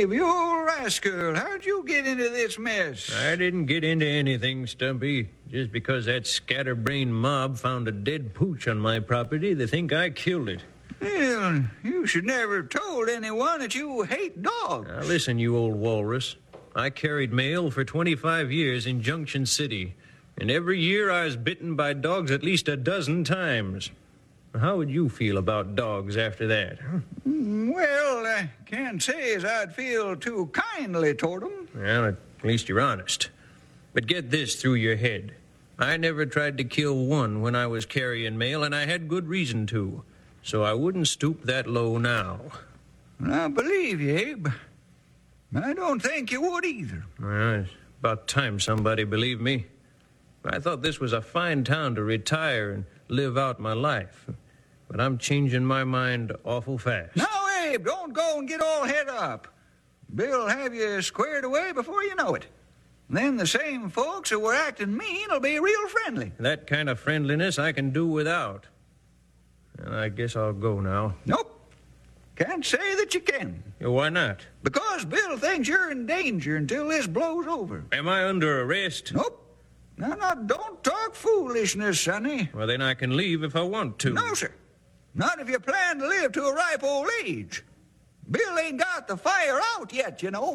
Abe, you old rascal, how'd you get into this mess? I didn't get into anything, Stumpy. Just because that scatterbrained mob found a dead pooch on my property, they think I killed it. Well, you should never have told anyone that you hate dogs. Now, listen, you old walrus. I carried mail for 25 years in Junction City, and every year I was bitten by dogs at least a dozen times. How would you feel about dogs after that? Well, I can't say as I'd feel too kindly toward them. Well, at least you're honest. But get this through your head. I never tried to kill one when I was carrying mail, and I had good reason to. So I wouldn't stoop that low now. I believe you, Abe. I don't think you would either. Well, it's about time somebody believed me. I thought this was a fine town to retire and live out my life. But I'm changing my mind awful fast. Now, Abe, don't go and get all head up. Bill'll have you squared away before you know it. Then the same folks who were acting mean will be real friendly. That kind of friendliness I can do without. And I guess I'll go now. Nope. Can't say that you can. Why not? Because Bill thinks you're in danger until this blows over. Am I under arrest? Nope. Now, don't talk foolishness, Sonny. Well, then I can leave if I want to. No, sir. Not if you plan to live to a ripe old age. Bill ain't got the fire out yet, you know.